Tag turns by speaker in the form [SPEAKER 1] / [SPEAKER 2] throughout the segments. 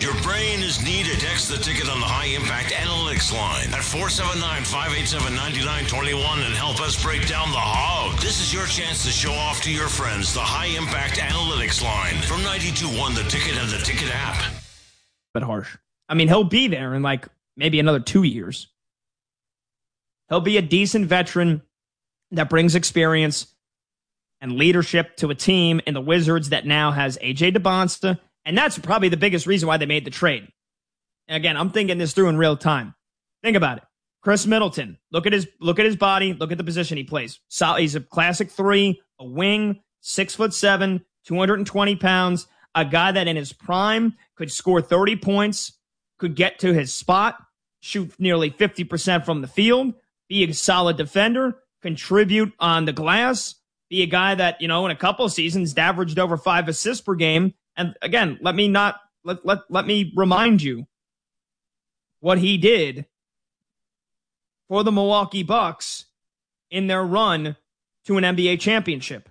[SPEAKER 1] Your brain is needed. Text the ticket on the High Impact Analytics line at 479-587-9921 and help us break down the hog. This is your chance to show off to your friends the High Impact Analytics line from 92.1 The Ticket and the Ticket app.
[SPEAKER 2] But harsh. I mean, he'll be there in like maybe another 2 years. He'll be a decent veteran that brings experience and leadership to a team in the Wizards that now has A.J. DeBonsta. And that's probably the biggest reason why they made the trade. And again, I'm thinking this through in real time. Think about it. Chris Middleton, look at his body, look at the position he plays. He's a classic 3, a wing, 6'7", 220 pounds, a guy that in his prime could score 30 points, could get to his spot, shoot nearly 50% from the field, be a solid defender, contribute on the glass, be a guy that, in a couple of seasons averaged over 5 assists per game. And again, let me remind you what he did for the Milwaukee Bucks in their run to an NBA championship.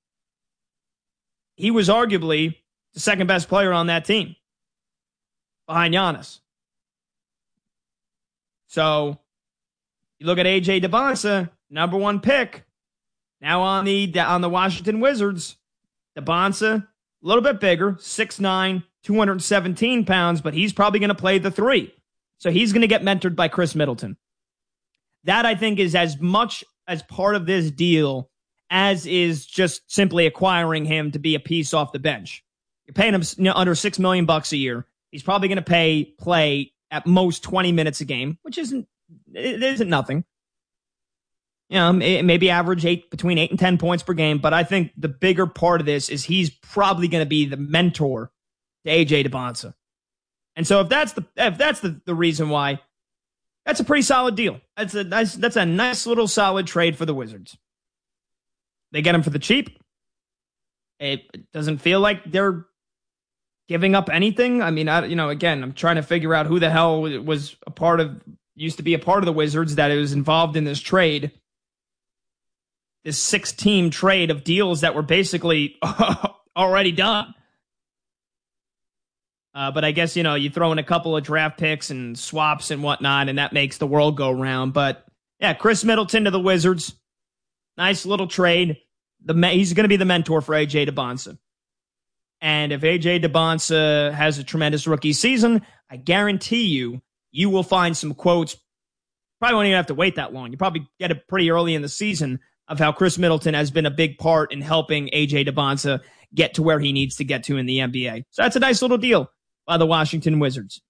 [SPEAKER 2] He was arguably the second best player on that team behind Giannis. So you look at A.J. DeBonsta, number 1 pick, now on the Washington Wizards. DeBonsta, a little bit bigger, 6'9", 217 pounds, but he's probably going to play the 3. So he's going to get mentored by Chris Middleton. That, I think, is as much as part of this deal as is just simply acquiring him to be a piece off the bench. You're paying him under $6 million a year. He's probably going to play at most 20 minutes a game, which isn't nothing. Maybe average between 8 and 10 points per game. But I think the bigger part of this is he's probably going to be the mentor to A.J. DeBonsta. And so if that's the reason why, that's a pretty solid deal. That's a nice little solid trade for the Wizards. They get him for the cheap. It doesn't feel like they're giving up anything. I mean, again, I'm trying to figure out who the hell used to be a part of the Wizards that was involved in this trade. This 6-team trade of deals that were basically already done. But I guess, you throw in a couple of draft picks and swaps and whatnot, and that makes the world go round. But yeah, Chris Middleton to the Wizards. Nice little trade. He's going to be the mentor for A.J. DeBonsta. And if A.J. DeBonsta has a tremendous rookie season, I guarantee you will find some quotes. Probably won't even have to wait that long. You probably get it pretty early in the season of how Chris Middleton has been a big part in helping A.J. DeBonsta get to where he needs to get to in the NBA. So that's a nice little deal by the Washington Wizards.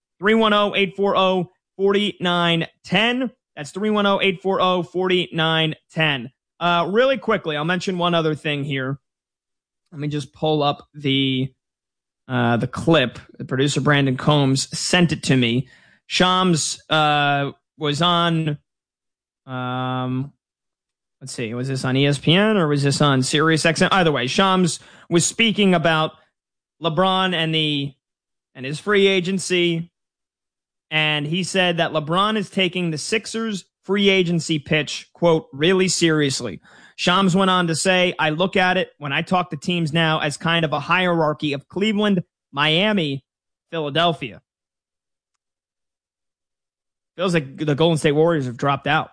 [SPEAKER 2] 310-840-4910. That's 310-840-4910. Really quickly, I'll mention one other thing here. Let me just pull up the clip. The producer, Brandon Combs, sent it to me. Shams was on, let's see, was this on ESPN or was this on SiriusXM? Either way, Shams was speaking about LeBron and his free agency, and he said that LeBron is taking the Sixers free agency pitch, quote, really seriously. Shams went on to say, I look at it when I talk to teams now as kind of a hierarchy of Cleveland, Miami, Philadelphia. Feels like the Golden State Warriors have dropped out.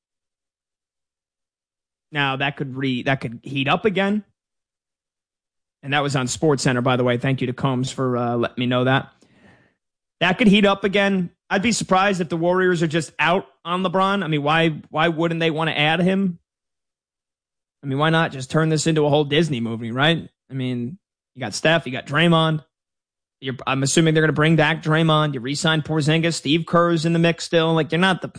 [SPEAKER 2] Now that could heat up again. And that was on SportsCenter, by the way. Thank you to Combs for letting me know that. That could heat up again. I'd be surprised if the Warriors are just out on LeBron. I mean, why wouldn't they want to add him? I mean, why not just turn this into a whole Disney movie, right? I mean, you got Steph, you got Draymond. I'm assuming they're going to bring back Draymond. You re-sign Porzingis. Steve Kerr's in the mix still. Like, you're not the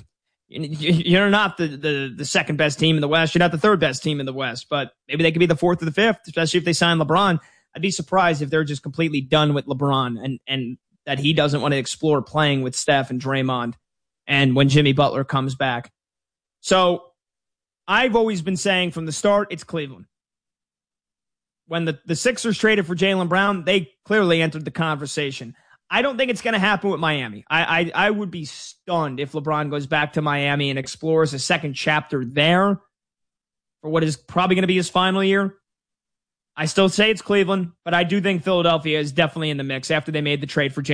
[SPEAKER 2] second best team in the West. You're not the third best team in the West, but maybe they could be the fourth or the fifth, especially if they sign LeBron. I'd be surprised if they're just completely done with LeBron and that he doesn't want to explore playing with Steph and Draymond and when Jimmy Butler comes back. So I've always been saying from the start, it's Cleveland. When the Sixers traded for Jaylen Brown, they clearly entered the conversation. I don't think it's going to happen with Miami. I would be stunned if LeBron goes back to Miami and explores a second chapter there for what is probably going to be his final year. I still say it's Cleveland, but I do think Philadelphia is definitely in the mix after they made the trade for Jaylen